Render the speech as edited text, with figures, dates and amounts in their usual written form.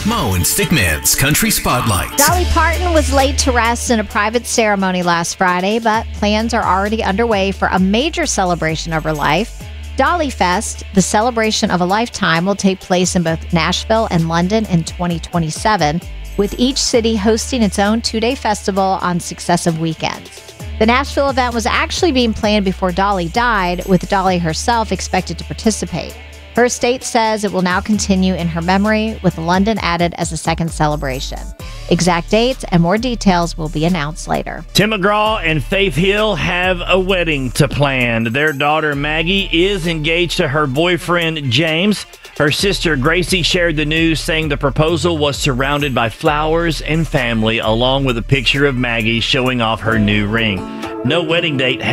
Mo and Stickman's Country Spotlight. Dolly Parton was laid to rest in a private ceremony last Friday, but plans are already underway for a major celebration of her life. Dolly Fest, the celebration of a lifetime, will take place in both Nashville and London in 2027, with each city hosting its own two-day festival on successive weekends. The Nashville event was actually being planned before Dolly died, with Dolly herself expected to participate. Her estate says it will now continue in her memory, with London added as a second celebration. Exact dates and more details will be announced later. Tim McGraw and Faith Hill have a wedding to plan. Their daughter Maggie is engaged to her boyfriend James. Her sister Gracie shared the news, saying the proposal was surrounded by flowers and family, along with a picture of Maggie showing off her new ring. No wedding date